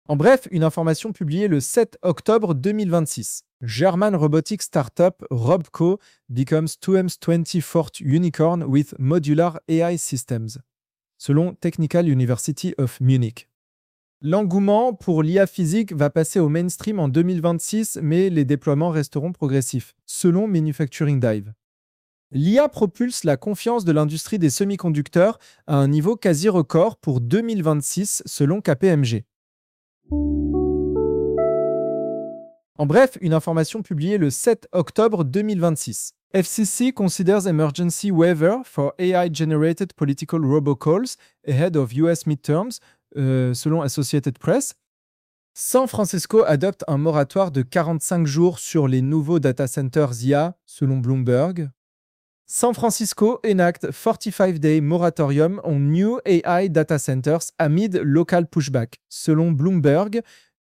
En bref, une information publiée le 7 octobre 2026. German robotic startup Robco becomes 2M24th unicorn with modular AI systems, selon Technical University of Munich. L'engouement pour l'IA physique va passer au mainstream en 2026, mais les déploiements resteront progressifs, selon Manufacturing Dive. L'IA propulse la confiance de l'industrie des semi-conducteurs à un niveau quasi record pour 2026, selon KPMG. En bref, une information publiée le 7 octobre 2026. FCC considers emergency waiver for AI-generated political robocalls ahead of US midterms, selon Associated Press. San Francisco adopte un moratoire de 45 jours sur les nouveaux data centers IA, selon Bloomberg. San Francisco enact 45-day moratorium on new AI data centers amid local pushback, selon Bloomberg.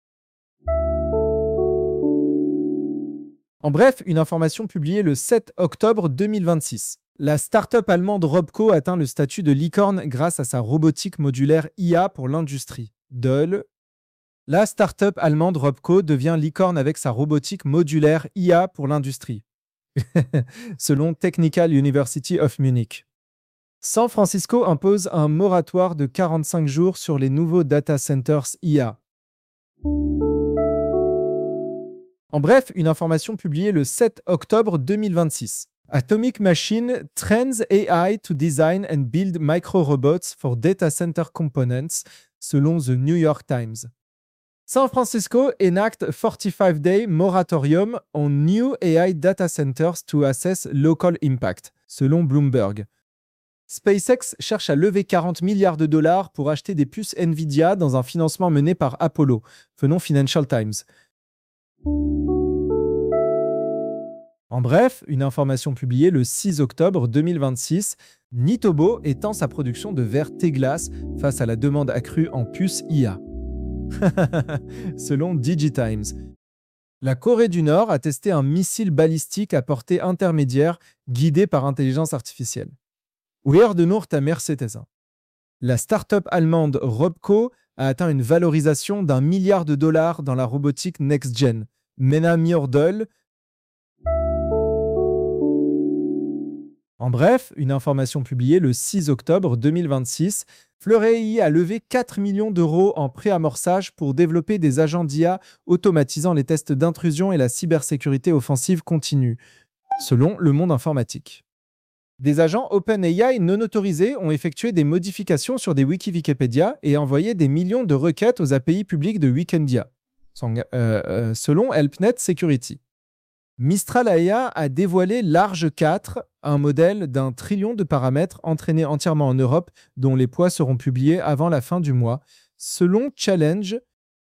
En bref, une information publiée le 7 octobre 2026. La start-up allemande Robco atteint le statut de licorne grâce à sa robotique modulaire IA pour l'industrie. La start-up allemande Robco devient licorne avec sa robotique modulaire IA pour l'industrie. Selon Technical University of Munich. San Francisco impose un moratoire de 45 jours sur les nouveaux data centers IA. En bref, une information publiée le 7 octobre 2026. Atomic Machine trains AI to design and build micro-robots for data center components, selon The New York Times. San Francisco enact 45-day moratorium on new AI data centers to assess local impact, selon Bloomberg. SpaceX cherche à lever 40 milliards de dollars pour acheter des puces Nvidia dans un financement mené par Apollo, selon Financial Times. En bref, une information publiée le 6 octobre 2026, Nitobo étend sa production de verre T-Glace face à la demande accrue en puces IA. Selon DigiTimes. La Corée du Nord a testé un missile balistique à portée intermédiaire guidé par intelligence artificielle. de Noort à Mercedes. La start-up allemande Robco a atteint une valorisation d'1 milliard de dollars dans la robotique next-gen. Mena Myrdal. En bref, une information publiée le 6 octobre 2026, Fleur.ai a levé 4 millions d'euros en préamorçage pour développer des agents d'IA automatisant les tests d'intrusion et la cybersécurité offensive continue, selon Le Monde informatique. Des agents OpenAI non autorisés ont effectué des modifications sur des wikis Wikipédia et envoyé des millions de requêtes aux API publiques de Wikimedia, selon HelpNet Security. Mistral AI a dévoilé Large 4, un modèle d'1 trillion de paramètres entraîné entièrement en Europe, dont les poids seront publiés avant la fin du mois, selon Challenge.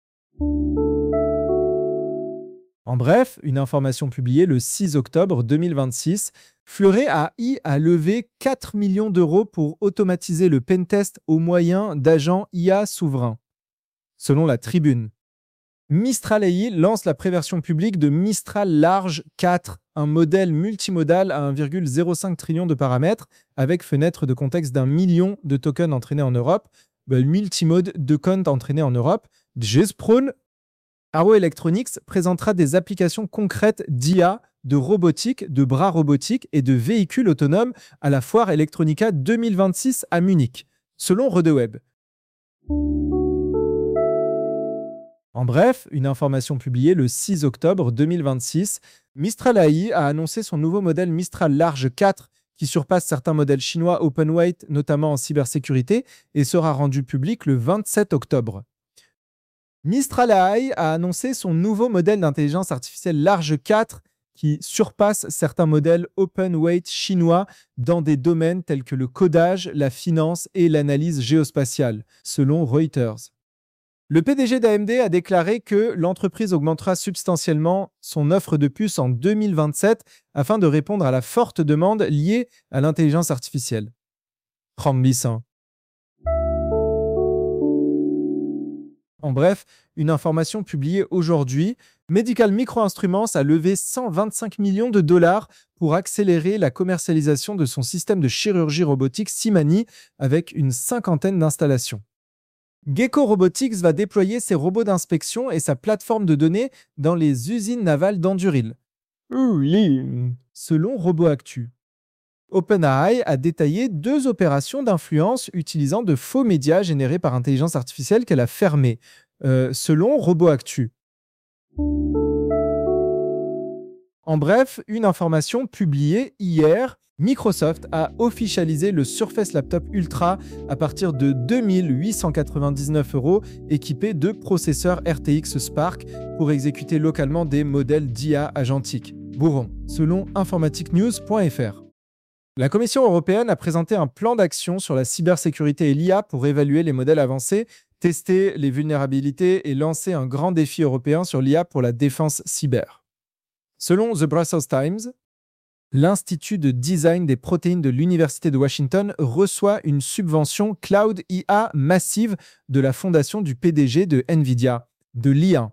En bref, une information publiée le 6 octobre 2026, Fleur.ai a levé 4 millions d'euros pour automatiser le pentest au moyen d'agents IA souverains, selon la Tribune. Mistral AI lance la préversion publique de Mistral Large 4, un modèle multimodal à 1,05 trillion de paramètres avec fenêtre de contexte d'1 million de tokens entraînés en Europe, multimode de comptes entraînés en Europe. Jesprone Arrow Electronics présentera des applications concrètes d'IA, de robotique, de bras robotiques et de véhicules autonomes à la foire Electronica 2026 à Munich, selon Redeweb. En bref, une information publiée le 6 octobre 2026, Mistral AI a annoncé son nouveau modèle Mistral Large 4 qui surpasse certains modèles chinois open-weight, notamment en cybersécurité, et sera rendu public le 27 octobre. Mistral AI a annoncé son nouveau modèle d'intelligence artificielle Large 4 qui surpasse certains modèles open-weight chinois dans des domaines tels que le codage, la finance et l'analyse géospatiale, selon Reuters. Le PDG d'AMD a déclaré que l'entreprise augmentera substantiellement son offre de puces en 2027 afin de répondre à la forte demande liée à l'intelligence artificielle. Rambissant. En bref, une information publiée aujourd'hui, Medical Microinstruments a levé 125 millions de dollars pour accélérer la commercialisation de son système de chirurgie robotique Simani avec une 50aine d'installations. Gecko Robotics va déployer ses robots d'inspection et sa plateforme de données dans les usines navales d'Anduril. Selon RoboActu. OpenAI a détaillé 2 opérations d'influence utilisant de faux médias générés par intelligence artificielle qu'elle a fermées, selon RoboActu. En bref, une information publiée hier, Microsoft a officialisé le Surface Laptop Ultra à partir de 2 899 €, équipé de processeurs RTX Spark pour exécuter localement des modèles d'IA agentiques. Bourron, selon informaticnews.fr. La Commission européenne a présenté un plan d'action sur la cybersécurité et l'IA pour évaluer les modèles avancés, tester les vulnérabilités et lancer un grand défi européen sur l'IA pour la défense cyber. Selon The Brussels Times, l'Institut de design des protéines de l'Université de Washington reçoit une subvention Cloud IA massive de la fondation du PDG de Nvidia, de l'IA.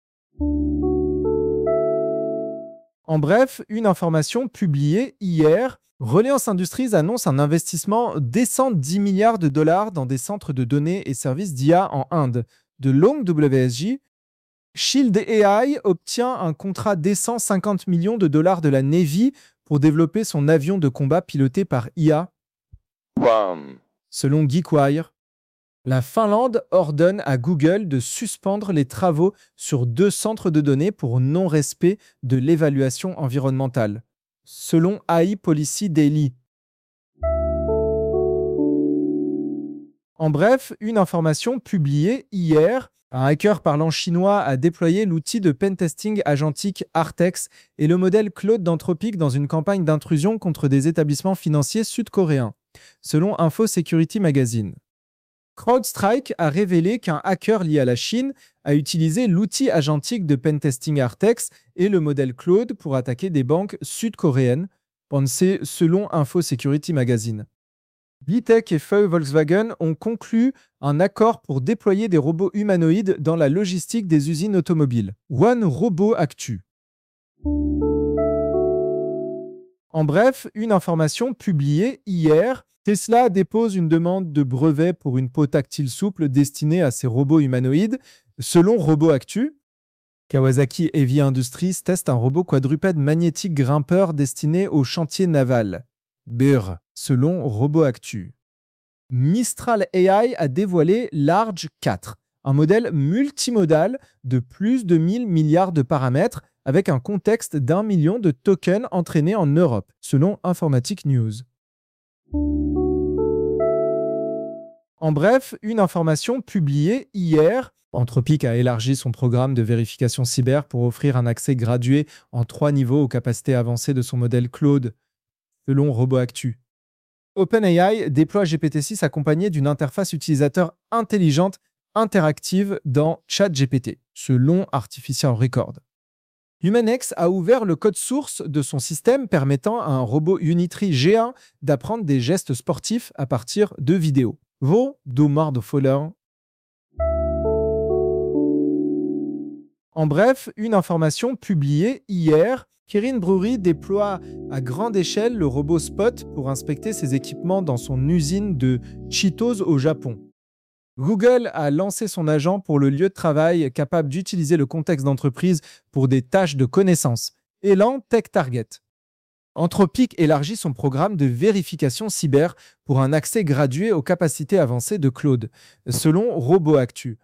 En bref, une information publiée hier, Reliance Industries annonce un investissement décent 10 milliards de dollars dans des centres de données et services d'IA en Inde. De Long WSJ, Shield AI obtient un contrat décent 50 millions de dollars de la Navy pour développer son avion de combat piloté par IA. Selon GeekWire, la Finlande ordonne à Google de suspendre les travaux sur 2 centres de données pour non-respect de l'évaluation environnementale. Selon AI Policy Daily. En bref, une information publiée hier, un hacker parlant chinois a déployé l'outil de pentesting agentique Artex et le modèle Claude d'Anthropic dans une campagne d'intrusion contre des établissements financiers sud-coréens, selon Info Security Magazine. CrowdStrike a révélé qu'un hacker lié à la Chine a utilisé l'outil agentique de pentesting Artex et le modèle Claude pour attaquer des banques sud-coréennes, pensé selon Info Security Magazine. Litech et Feu Volkswagen ont conclu un accord pour déployer des robots humanoïdes dans la logistique des usines automobiles. One Robot Actu. En bref, une information publiée hier, Tesla dépose une demande de brevet pour une peau tactile souple destinée à ses robots humanoïdes. Selon RoboActu, Kawasaki Heavy Industries teste un robot quadrupède magnétique grimpeur destiné au chantier naval. Brr, selon RoboActu. Mistral AI a dévoilé Large 4, un modèle multimodal de plus de 1000 milliards de paramètres avec un contexte d'1 million de tokens entraînés en Europe, selon Informatic News. En bref, une information publiée hier, Anthropic a élargi son programme de vérification cyber pour offrir un accès gradué en 3 niveaux aux capacités avancées de son modèle Claude, selon RoboActu. OpenAI déploie GPT-6 accompagné d'une interface utilisateur intelligente interactive dans ChatGPT, selon Artificial Record. HumanX a ouvert le code source de son système permettant à un robot Unitree G1 d'apprendre des gestes sportifs à partir de vidéos. Domar de Foller. En bref, une information publiée hier, Kirin Brewery déploie à grande échelle le robot Spot pour inspecter ses équipements dans son usine de Cheetos au Japon. Google a lancé son agent pour le lieu de travail capable d'utiliser le contexte d'entreprise pour des tâches de connaissance. Elan Tech Target. Anthropic élargit son programme de vérification cyber pour un accès gradué aux capacités avancées de Claude, selon RoboActu.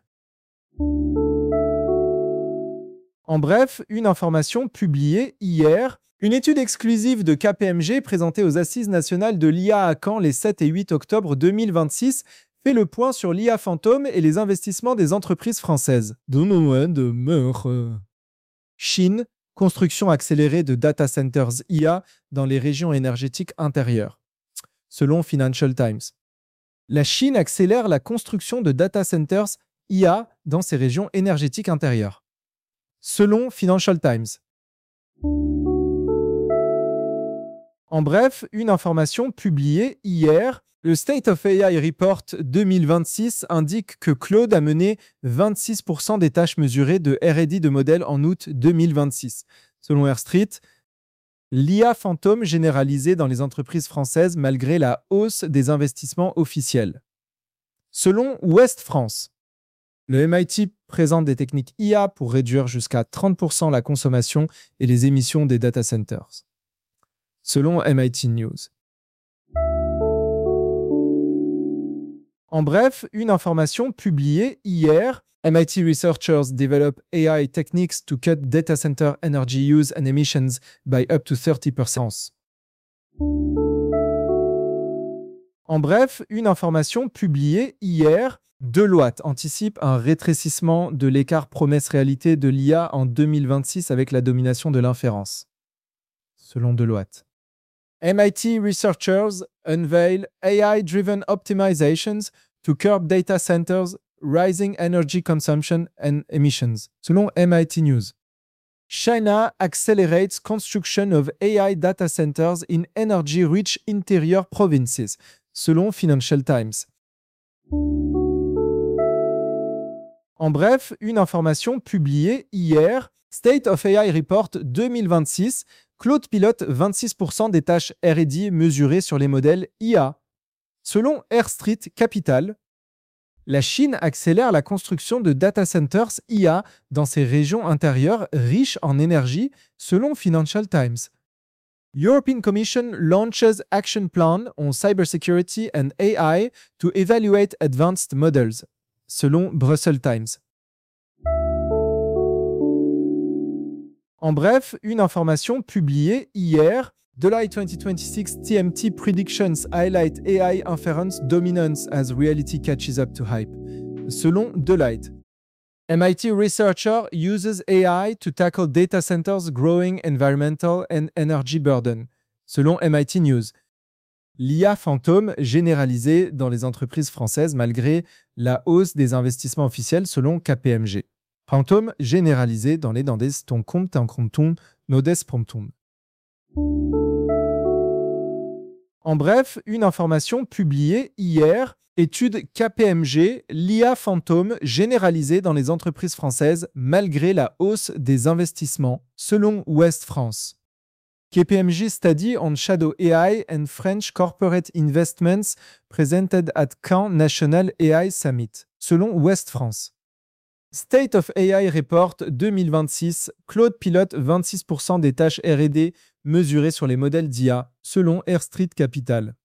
En bref, une information publiée hier, une étude exclusive de KPMG présentée aux Assises nationales de l'IA à Caen les 7 et 8 octobre 2026 fait le point sur l'IA fantôme et les investissements des entreprises françaises. Chine, construction accélérée de data centers IA dans les régions énergétiques intérieures. Selon Financial Times. La Chine accélère la construction de data centers IA dans ses régions énergétiques intérieures. Selon Financial Times. En bref, une information publiée hier, le State of AI Report 2026 indique que Claude a mené 26% des tâches mesurées de R&D de modèles en août 2026. Selon Airstreet, l'IA fantôme généralisée dans les entreprises françaises malgré la hausse des investissements officiels. selon Ouest France. Le MIT présente des techniques IA pour réduire jusqu'à 30% la consommation et les émissions des data centers, selon MIT News. En bref, une information publiée hier, MIT researchers develop AI techniques to cut data center energy use and emissions by up to 30%. En bref, une information publiée hier, Deloitte anticipe un rétrécissement de l'écart promesse-réalité de l'IA en 2026 avec la domination de l'inférence, selon Deloitte. MIT researchers unveil AI-driven optimizations to curb data centers' rising energy consumption and emissions, selon MIT News. China accelerates construction of AI data centers in energy-rich interior provinces, selon Financial Times. En bref, une information publiée hier, State of AI Report 2026, Claude pilote 26% des tâches R&D mesurées sur les modèles IA. Selon Air Street Capital, la Chine accélère la construction de data centers IA dans ses régions intérieures riches en énergie, selon Financial Times. European Commission launches action plan on cybersecurity and AI to evaluate advanced models, selon Brussels Times. En bref, une information publiée hier, Deloitte 2026 TMT predictions highlight AI inference dominance as reality catches up to hype, selon Deloitte. MIT researcher uses AI to tackle data centers' growing environmental and energy burden, selon MIT News. L'IA fantôme généralisée dans les entreprises françaises malgré la hausse des investissements officiels, selon KPMG. Fantôme généralisé dans les dandes ton compte en compton nodes promptum. En bref, une information publiée hier, étude KPMG, l'IA fantôme généralisée dans les entreprises françaises malgré la hausse des investissements, selon Ouest France. KPMG study on shadow AI and French corporate investments presented at Caen National AI Summit, selon Ouest France. State of AI Report 2026, Claude pilote 26% des tâches R&D mesurées sur les modèles d'IA, selon Air Street Capital.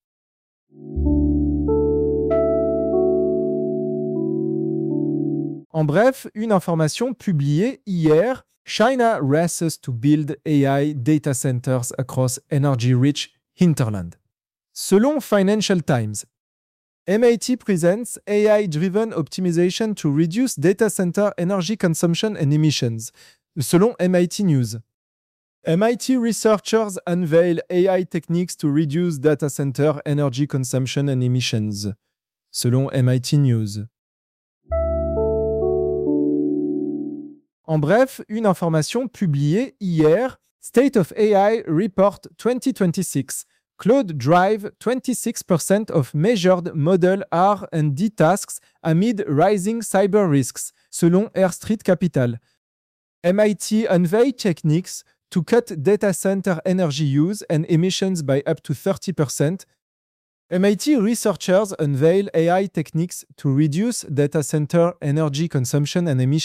En bref, une information publiée hier, China races to build AI data centers across energy-rich hinterland. Selon Financial Times, MIT presents AI-driven optimization to reduce data center energy consumption and emissions, selon MIT News. MIT researchers unveil AI techniques to reduce data center energy consumption and emissions, selon MIT News. En bref, une information publiée hier, State of AI Report 2026, Claude drive 26% of measured model R&D tasks amid rising cyber risks, selon Air Street Capital. MIT unveil techniques to cut data center energy use and emissions by up to 30%. MIT researchers unveil AI techniques to reduce data center energy consumption and emissions